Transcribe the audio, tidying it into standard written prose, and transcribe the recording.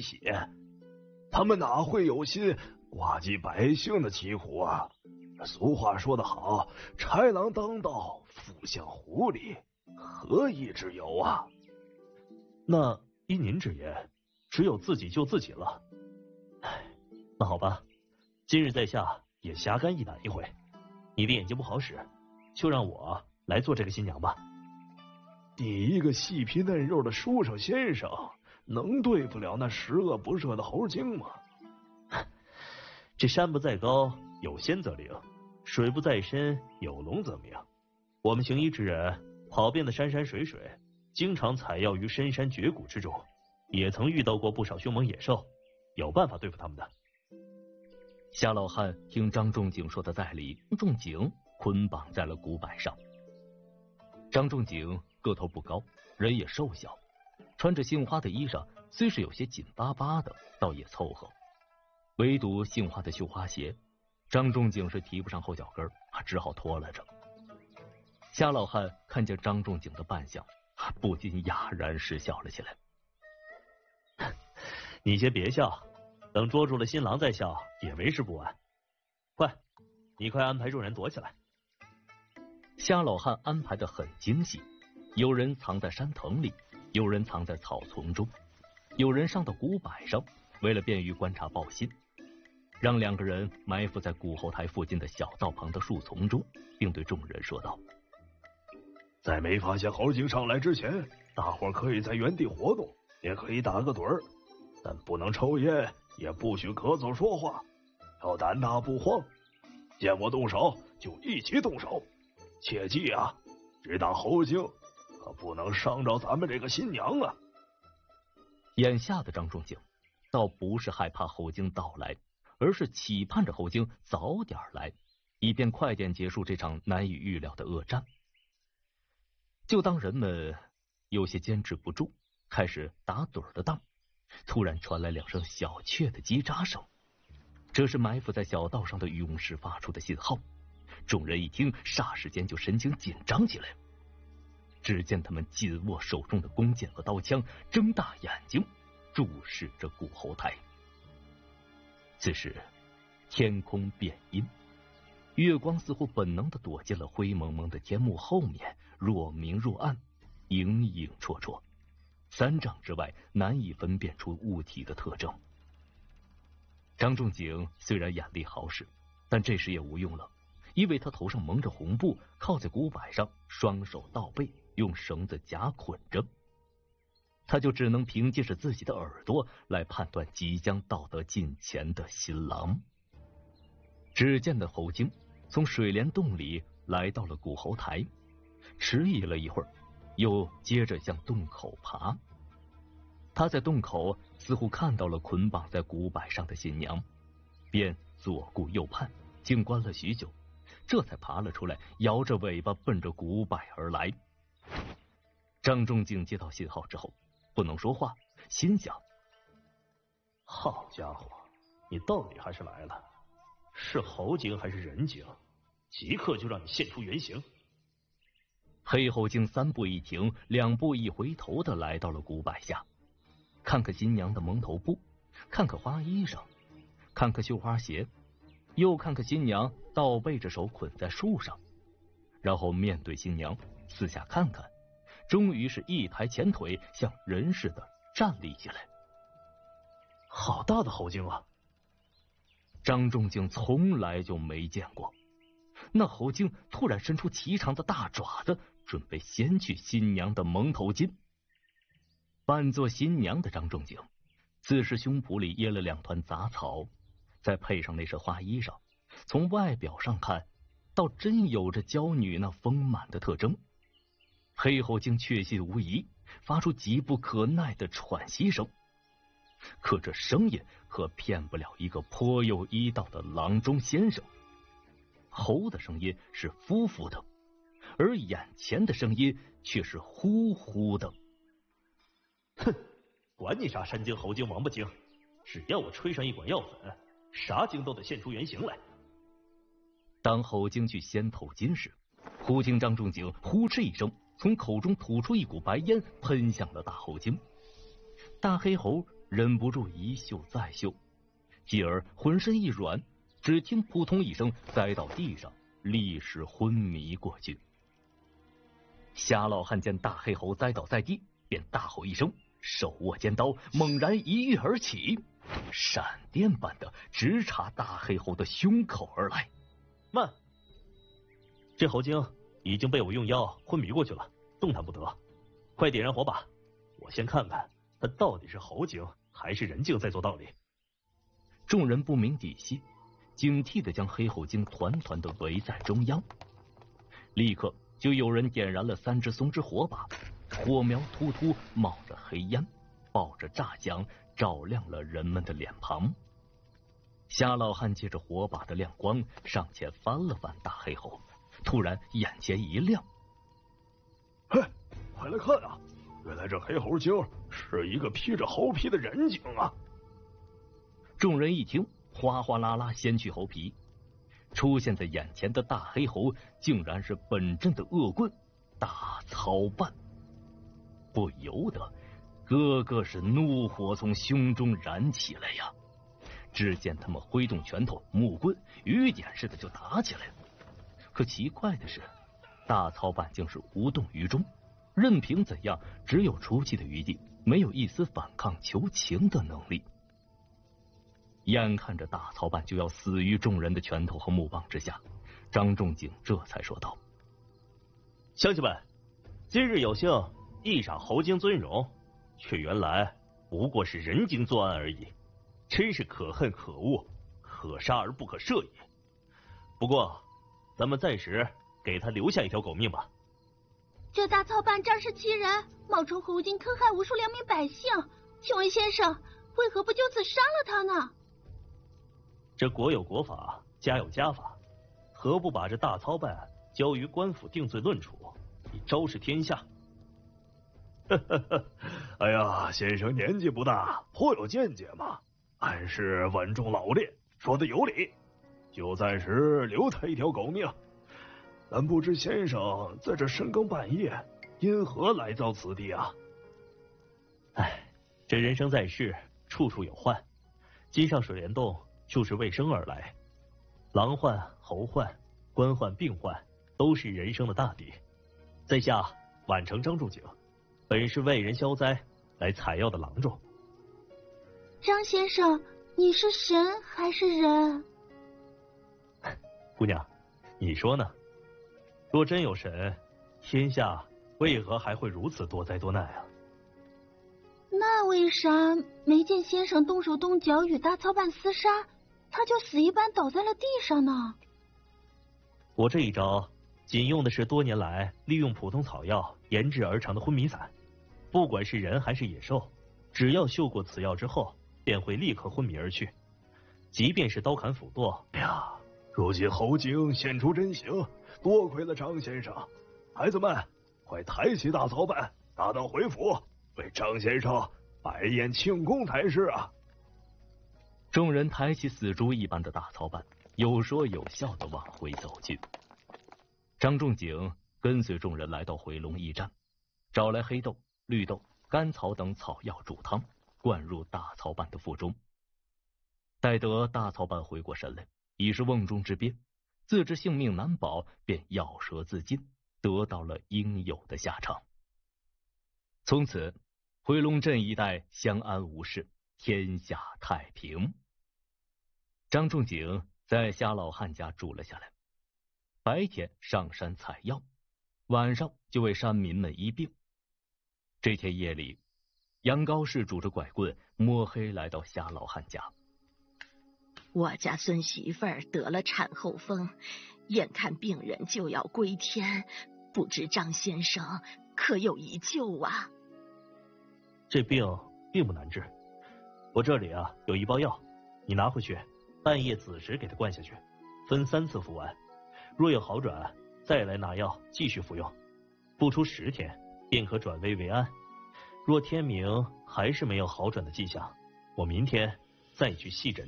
血，他们哪会有心挂记百姓的疾苦啊？俗话说得好，豺狼当道，腹像狐狸，何以之有啊？ 那依您之言，只有自己救自己了。唉，那好吧，今日在下也侠肝义胆一回。你的眼睛不好使，就让我来做这个新娘吧。 你一个细皮嫩肉的书生先生，能对付了那十恶不赦的猴精吗？ 这山不在高，有仙则灵；水不在深，有龙则鸣。我们行医之人，跑遍了山山水水，经常采药于深山绝谷之中，也曾遇到过不少凶猛野兽，有办法对付他们的。 夏老汉听张仲景说的在理，仲景捆绑在了古柏上。张仲景个头不高，人也瘦小，穿着杏花的衣裳，虽是有些紧巴巴的，倒也凑合。唯独杏花的绣花鞋，张仲景是提不上后脚跟，只好脱了着。夏老汉看见张仲景的扮相，不禁哑然失笑了起来。 你先别笑，等捉住了新郎再笑也为时不晚。快，你快安排众人躲起来。 夏老汉安排的很精细，有人藏在山藤里，有人藏在草丛中，有人上到古柏上，为了便于观察报信，让两个人埋伏在古后台附近的小道旁的树丛中，并对众人说道： 在没发现猴精上来之前，大伙可以在原地活动，也可以打个盹儿，但不能抽烟，也不许咳嗽说话，要胆大不慌，见我动手就一起动手。切记啊，只打猴精，可不能伤着咱们这个新娘啊！ 眼下的张仲景倒不是害怕猴精到来，而是期盼着猴精早点来，以便快点结束这场难以预料的恶战。就当人们有些坚持不住，开始打盹的当，突然传来两声小雀的叽喳声，这是埋伏在小道上的勇士发出的信号。众人一听，霎时间就神情紧张起来。只见他们紧握手中的弓箭和刀枪，睁大眼睛注视着古后台。此时天空变阴，月光似乎本能的躲进了灰蒙蒙的天幕后面，若明若暗，影影绰绰，3丈之外难以分辨出物体的特征。张仲景虽然眼力好使，但这时也无用了，因为他头上蒙着红布，靠在古柏上，双手倒背，用绳子夹捆着。他就只能凭借着自己的耳朵来判断即将到得近前的新郎。只见那猴精从水帘洞里来到了古侯台，迟疑了一会儿，又接着向洞口爬。他在洞口似乎看到了捆绑在古柏上的新娘，便左顾右盼，静观了许久，这才爬了出来，摇着尾巴奔着古柏而来。张仲景接到信号之后不能说话，心想： 好家伙，你到底还是来了，是猴精还是人精？即刻就让你现出原形。 黑猴精3步一停，2步一回头的来到了古柏下，看看新娘的蒙头布，看看花衣裳，看看绣花鞋，又看看新娘倒背着手捆在树上，然后面对新娘四下看看，终于是一抬前腿，像人似的站立起来。 好大的猴精啊！ 张仲景从来就没见过。那猴精突然伸出齐长的大爪子，准备掀去新娘的蒙头巾。扮作新娘的张仲景此时胸脯里掖了2团杂草，再配上那身花衣裳，从外表上看倒真有着娇女那丰满的特征。黑猴精确信无疑，发出急不可耐的喘息声，可这声音可骗不了一个颇有医道的郎中先生。猴的声音是呼呼的，而眼前的声音却是呼呼的。 哼，管你啥山精猴精王八精，只要我吹上一管药粉，啥精都得现出原形来。 当猴精去掀头巾时，忽听张仲景呼哧一声，从口中吐出一股白烟，喷向了大猴精。大黑猴忍不住一嗅再嗅，继而浑身一软，只听扑通一声栽到地上，立时昏迷过去。夏老汉见大黑猴栽倒在地，便大吼一声，手握尖刀，猛然一跃而起，闪电般的直插大黑猴的胸口而来。 慢！这猴精已经被我用药昏迷过去了，动弹不得。快点燃火把，我先看看他到底是猴精还是人精在做道理。 众人不明底细，警惕的将黑猴精团团的围在中央。立刻就有人点燃了3只松枝火把，火苗突突冒着黑烟，抱着炸响，照亮了人们的脸庞。夏老汉借着火把的亮光上前翻了翻大黑猴，突然眼前一亮， 嘿，快来看啊！原来这黑猴精是一个披着猴皮的人精啊！ 众人一听，哗哗啦啦掀去猴皮，出现在眼前的大黑猴竟然是本镇的恶棍大操办，不由得个个是怒火从胸中燃起来呀！只见他们挥动拳头、木棍，雨点似的就打起来了。可奇怪的是，大操办竟是无动于衷，任凭怎样，只有出气的余地，没有一丝反抗求情的能力。眼看着大操办就要死于众人的拳头和木棒之下，张仲景这才说道：“ 乡亲们，今日有幸一赏猴精尊荣，却原来不过是人精作案而已，真是可恨可恶，可杀而不可赦也。不过，咱们暂时给他留下一条狗命吧。” 这大操办仗势欺人，冒充猴精坑害无数良民百姓，请问先生，为何不就此杀了他呢？ 这国有国法，家有家法，何不把这大操办交于官府定罪论处，以昭示天下？ 哎呀，先生年纪不大，颇有见解嘛，案事稳重老练，说的有理，就暂时留他一条狗命。但不知先生在这深更半夜，因何来到此地啊？ 哎，这人生在世，处处有患，今上水帘洞就是为生而来。狼患、猴患、官患、病患，都是人生的大敌。在下宛城张仲景，本是为人消灾来采药的郎中。 张先生，你是神还是人？ 姑娘，你说呢？若真有神，天下为何还会如此多灾多难啊？ 那为啥没见先生动手动脚与大操办厮杀，他就死一般倒在了地上呢？ 我这一招仅用的是多年来利用普通草药研制而成的昏迷散，不管是人还是野兽，只要嗅过此药之后，便会立刻昏迷而去。即便是刀砍斧剁， 哎呀，如今猴精现出真形，多亏了张先生。孩子们，快抬起大操办，打道回府，为张先生摆宴庆功才是啊！ 众人抬起死猪一般的大操办，有说有笑的往回走去。张仲景跟随众人来到回龙驿站，找来黑豆、绿豆、甘草等草药煮汤，灌入大操办的腹中。待得大操办回过神来，已是瓮中之鳖，自知性命难保，便咬舌自尽，得到了应有的下场。从此，回龙镇一带相安无事，天下太平。张仲景在夏老汉家住了下来，白天上山采药，晚上就为山民们医病。这天夜里，杨高士拄着拐棍摸黑来到夏老汉家。 我家孙媳妇儿得了产后风，眼看病人就要归天，不知张先生可有一救啊？ 这病并不难治，我这里有一包药，你拿回去，半夜子时给他灌下去，分3次服完。若有好转，再来拿药继续服用，不出10天便可转危为安。若天明还是没有好转的迹象，我明天再去细诊。